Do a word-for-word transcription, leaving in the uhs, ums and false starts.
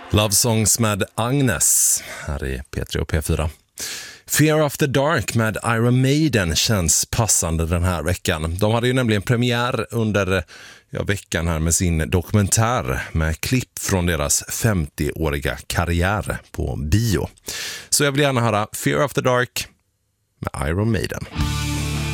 Love Songs med Agnes här i P tre och P fyra. Fear of the Dark med Iron Maiden känns passande den här veckan. De hade ju nämligen premiär under ja, veckan här med sin dokumentär med klipp från deras femtioåriga karriär på bio. Så jag vill gärna höra Fear of the Dark med Iron Maiden.